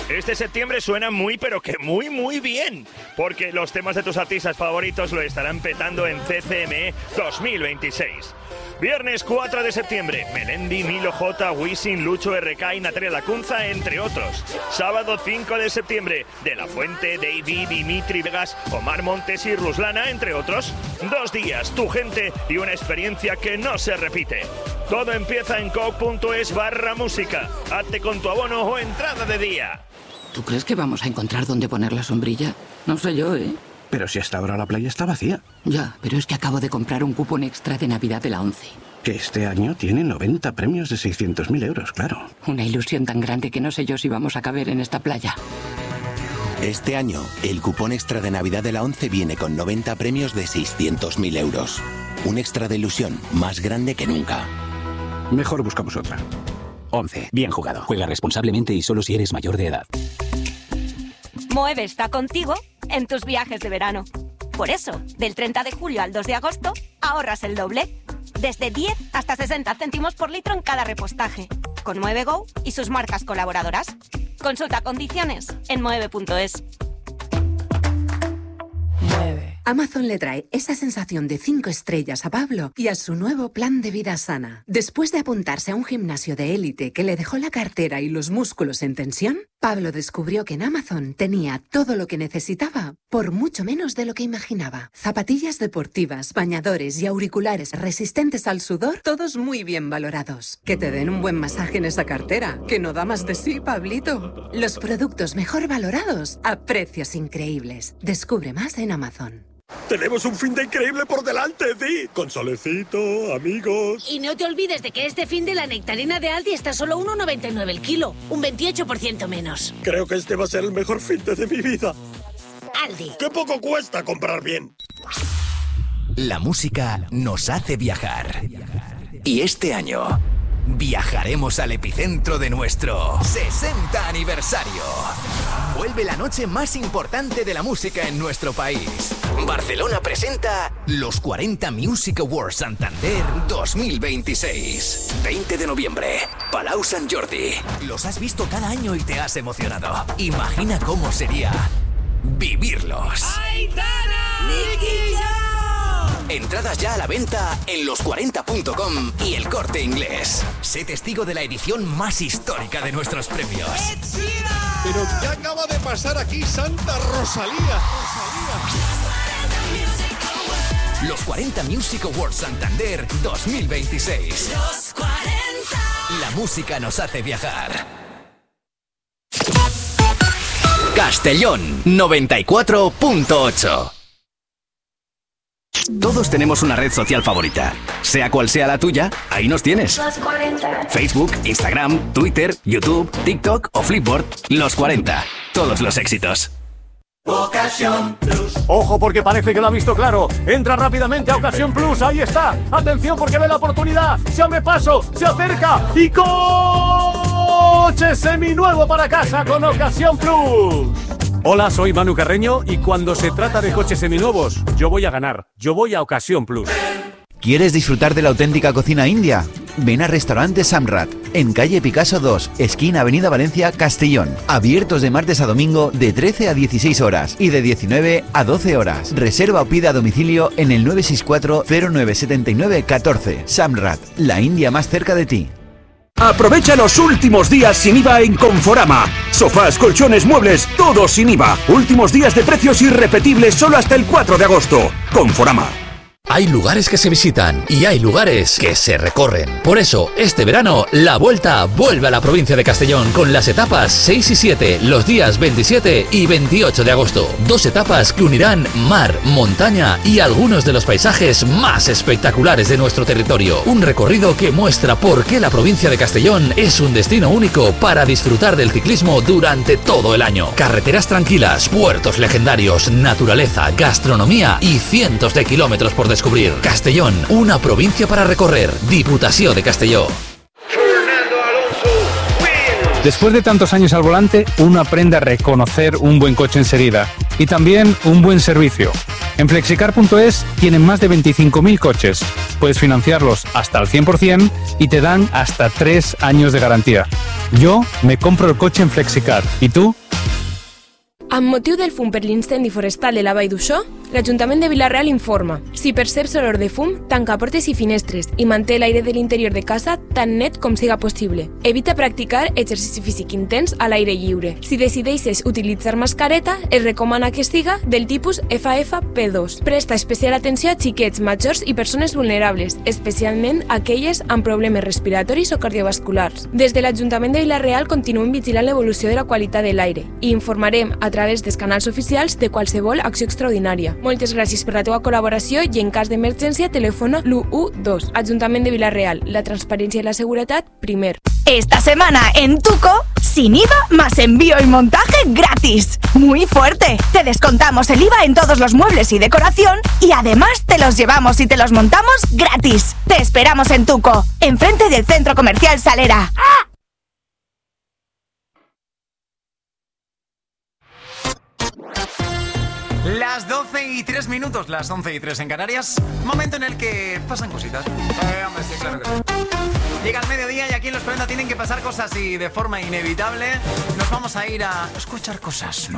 Este septiembre suena muy, pero que muy, muy bien, porque los temas de tus artistas favoritos lo estarán petando en CCME 2026. Viernes 4 de septiembre, Melendi, Milo J, Wisin, Lucho RK y Natalia Lacunza, entre otros. Sábado 5 de septiembre, De La Fuente, David, Dimitri Vegas, Omar Montes y Ruslana, entre otros. 2 días, tu gente y una experiencia que no se repite. Todo empieza en coop.es/música. Hazte con tu abono o entrada de día. ¿Tú crees que vamos a encontrar dónde poner la sombrilla? No sé yo, ¿eh? Pero si hasta ahora la playa está vacía. Ya, pero es que acabo de comprar un cupón extra de Navidad de la ONCE. Que este año tiene 90 premios de 600.000 euros, claro. Una ilusión tan grande que no sé yo si vamos a caber en esta playa. Este año, el cupón extra de Navidad de la ONCE viene con 90 premios de 600.000 euros. Un extra de ilusión más grande que nunca. Mejor buscamos otra. ONCE. Bien jugado. Juega responsablemente y solo si eres mayor de edad. Moeve está contigo en tus viajes de verano. Por eso, del 30 de julio al 2 de agosto, ahorras el doble. Desde 10 hasta 60 céntimos por litro en cada repostaje. Con Mueve.go y sus marcas colaboradoras. Consulta condiciones en mueve.es. Amazon le trae esa sensación de 5 estrellas a Pablo y a su nuevo plan de vida sana. Después de apuntarse a un gimnasio de élite que le dejó la cartera y los músculos en tensión, Pablo descubrió que en Amazon tenía todo lo que necesitaba por mucho menos de lo que imaginaba. Zapatillas deportivas, bañadores y auriculares resistentes al sudor, todos muy bien valorados. Que te den un buen masaje en esa cartera, que no da más de sí, Pablito. Los productos mejor valorados a precios increíbles. Descubre más en Amazon. Tenemos un fin de increíble por delante, Di. Con solecito, amigos. Y no te olvides de que este fin de la nectarina de Aldi está solo 1,99 el kilo. Un 28% menos. Creo que este va a ser el mejor fin de mi vida. Aldi. ¡Qué poco cuesta comprar bien! La música nos hace viajar. Y este año viajaremos al epicentro de nuestro 60 aniversario. Vuelve la noche más importante de la música en nuestro país. Barcelona presenta los 40 Music Awards Santander 2026. 20 de noviembre, Palau Sant Jordi. Los has visto cada año y te has emocionado. Imagina cómo sería vivirlos. ¡Aitana! Entradas ya a la venta en los40.com y El Corte Inglés. Sé testigo de la edición más histórica de nuestros premios. Pero ¿qué acaba de pasar aquí, Santa Rosalía? Los 40 Music Awards Santander 2026. Los 40. La música nos hace viajar. Castellón 94.8. Todos tenemos una red social favorita. Sea cual sea la tuya, ahí nos tienes. Los 40. Facebook, Instagram, Twitter, YouTube, TikTok o Flipboard. Los 40. Todos los éxitos. Ocasión Plus. Ojo, porque parece que lo ha visto claro. Entra rápidamente a Ocasión Plus. Ahí está. Atención, porque ve la oportunidad. Se abre paso, se acerca y coche seminuevo para casa con Ocasión Plus. Hola, soy Manu Carreño y cuando se trata de coches seminuevos, yo voy a ganar. Yo voy a Ocasión Plus. ¿Quieres disfrutar de la auténtica cocina india? Ven a Restaurante Samrat, en calle Picasso 2, esquina Avenida Valencia, Castellón. Abiertos de martes a domingo de 13 a 16 horas y de 19 a 12 horas. Reserva o pide a domicilio en el 964 0979 14. Samrat, la India más cerca de ti. Aprovecha los últimos días sin IVA en Conforama. Sofás, colchones, muebles, todo sin IVA. Últimos días de precios irrepetibles solo hasta el 4 de agosto. Conforama. Hay lugares que se visitan y hay lugares que se recorren. Por eso, este verano, la Vuelta vuelve a la provincia de Castellón con las etapas 6 y 7, los días 27 y 28 de agosto. 2 etapas que unirán mar, montaña y algunos de los paisajes más espectaculares de nuestro territorio. Un recorrido que muestra por qué la provincia de Castellón es un destino único para disfrutar del ciclismo durante todo el año. Carreteras tranquilas, puertos legendarios, naturaleza, gastronomía y cientos de kilómetros por descubrir. Castellón, una provincia para recorrer. Diputación de Castelló. Después de tantos años al volante, uno aprende a reconocer un buen coche enseguida y también un buen servicio. En flexicar.es tienen más de 25.000 coches. Puedes financiarlos hasta al 100% y te dan hasta 3 años de garantía. Yo me compro el coche en Flexicar. ¿Y tú? Amb motiu del fum per l'incendi forestal de la Vall d'Uixó, l'Ajuntament de Vila-real informa: si perceps olor de fum, tanca portes i finestres i manté l'aire de l'interior de casa tan net com siga possible. Evita practicar exercici físic intens a l'aire lliure. Si decideixes utilitzar mascareta, es recomana que siga del tipus FFP2. Presta especial atenció a xiquets, majors i persones vulnerables, especialment aquelles amb problemes respiratoris o cardiovasculars. Des de l'Ajuntament de Vila-real continuem vigilant l'evolució de la qualitat de l'aire i informarem a través dels canals oficials de qualsevol acció extraordinària. Moltes gràcies per la teva col·laboració i en cas d'emergència telefona l'112. Ajuntament de Vila-real, la transparència i la seguretat primer. Esta semana en Tuco, sin IVA más envío y montaje gratis. ¡Muy fuerte! Te descontamos el IVA en todos los muebles y decoración y además te los llevamos y te los montamos gratis. Te esperamos en Tuco, enfrente del Centro Comercial Salera. Las 12:03, las 11:03 en Canarias. Momento en el que pasan cositas. Hombre, sí, claro que sí. Llega el mediodía y aquí en Los 40 tienen que pasar cosas y de forma inevitable nos vamos a ir a escuchar cosas